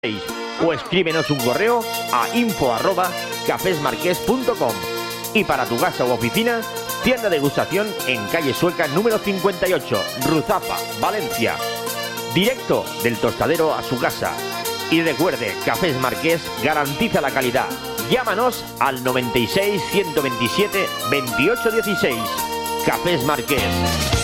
o escríbenos un correo a info@cafesmarques.com. Y para tu casa u oficina, tienda de degustación en calle Sueca número 58, Ruzafa, Valencia. Directo del tostadero a su casa. Y recuerde, Cafés Marqués garantiza la calidad. Llámanos al 96 127 28 16. Cafés Marqués.